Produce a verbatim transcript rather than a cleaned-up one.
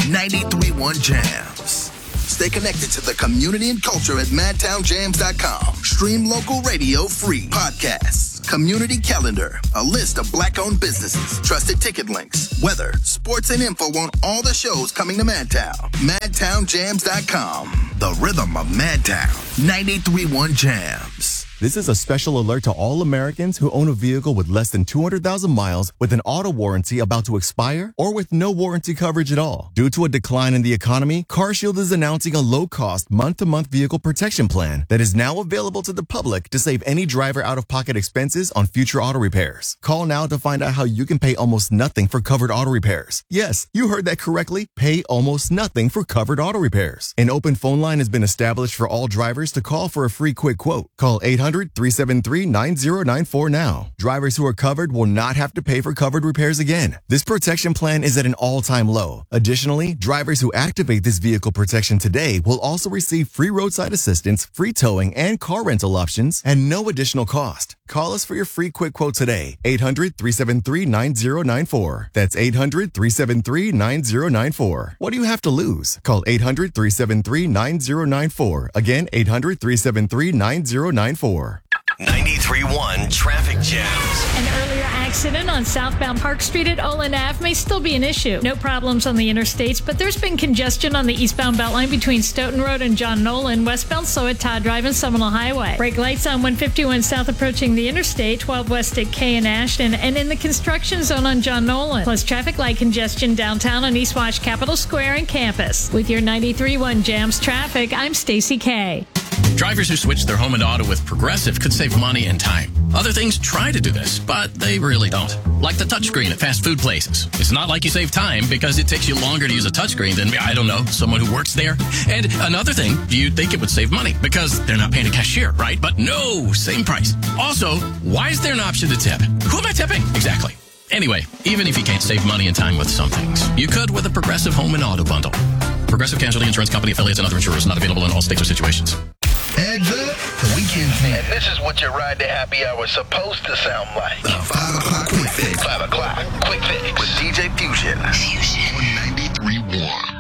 ninety-three point one Jams. Stay connected to the community and culture at madtown jams dot com. Stream local radio free. Podcasts, community calendar, a list of black-owned businesses, trusted ticket links, weather, sports, and info on all the shows coming to Madtown. madtown jams dot com. The rhythm of Madtown. ninety-three point one Jams. This is a special alert to all Americans who own a vehicle with less than two hundred thousand miles with an auto warranty about to expire or with no warranty coverage at all. Due to a decline in the economy, CarShield is announcing a low-cost month-to-month vehicle protection plan that is now available to the public to save any driver out-of-pocket expenses on future auto repairs. Call now to find out how you can pay almost nothing for covered auto repairs. Yes, you heard that correctly. Pay almost nothing for covered auto repairs. An open phone line has been established for all drivers to call for a free quick quote. Call eight hundred, three seven three, nine zero nine four now. Drivers who are covered will not have to pay for covered repairs again. This protection plan is at an all-time low. Additionally, drivers who activate this vehicle protection today will also receive free roadside assistance, free towing, and car rental options at no additional cost. Call us for your free quick quote today. eight hundred, three seven three, nine zero nine four. That's eight hundred, three seven three, nine zero nine four. What do you have to lose? Call eight hundred, three seven three, nine zero nine four. Again, eight hundred, three seven three, nine zero nine four. ninety-three point one Traffic Jams. An earlier accident on southbound Park Street at Olin Avenue may still be an issue. No problems on the interstates, but there's been congestion on the eastbound Beltline between Stoughton Road and John Nolan, westbound slow at Todd Drive and Seminole Highway. Brake lights on one fifty-one south approaching the interstate, twelve west at K and Ashton, and in the construction zone on John Nolan. Plus traffic light congestion downtown on East Wash, Capitol Square, and Campus. With your ninety-three point one Jams traffic, I'm Stacy Kay. Drivers who switch their home and auto with Progressive could save money and time. Other things try to do this, but they really don't. Like the touchscreen at fast food places. It's not like you save time because it takes you longer to use a touchscreen than, I don't know, someone who works there. And another thing, you'd think it would save money because they're not paying a cashier, right? But no, same price. Also, why is there an option to tip? Who am I tipping? Exactly. Anyway, even if you can't save money and time with some things, you could with a Progressive home and auto bundle. Progressive Casualty Insurance Company affiliates and other insurers, not available in all states or situations. Heads up, the weekend's near. And this is what your ride to happy hour is supposed to sound like. The five o'clock quick fix. five o'clock quick fix. With D J Fusion. Fusion. ninety-three point one.